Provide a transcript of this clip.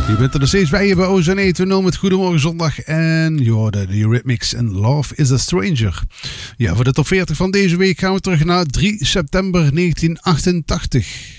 Je bent er nog steeds bij je bij Ozone 2.0 met Goedemorgen Zondag. En je hoorde de Eurythmics en Love is a Stranger. Ja, voor de top 40 van deze week gaan we terug naar 3 september 1988.